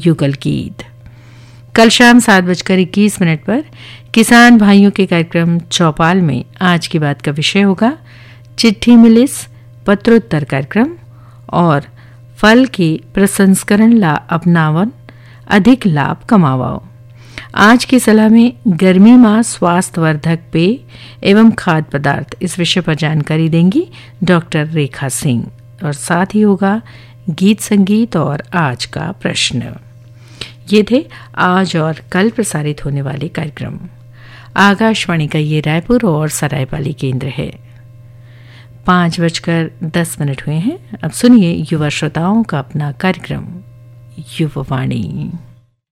युगल गीत। कल शाम 7:21 पर किसान भाइयों के कार्यक्रम चौपाल में आज की बात का विषय होगा चिट्ठी मिलिस पत्रोत्तर कार्यक्रम और फल के प्रसंस्करण ला अपनावन अधिक लाभ कमावाओ। आज की सलाह में गर्मी में स्वास्थ्यवर्धक पेय एवं खाद्य पदार्थ इस विषय पर जानकारी देंगी डॉक्टर रेखा सिंह, और साथ ही होगा गीत संगीत और आज का प्रश्न। ये थे आज और कल प्रसारित होने वाले कार्यक्रम। आकाशवाणी का ये रायपुर और सरायपाली केंद्र है। 5:10 हुए हैं। अब सुनिए युवा श्रोताओं का अपना कार्यक्रम युववाणी।